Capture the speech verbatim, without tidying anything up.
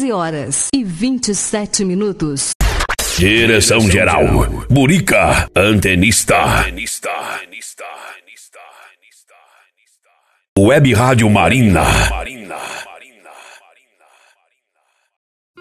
onze horas e vinte e sete minutos. Direção geral, Burica, antenista. Web Rádio Marina.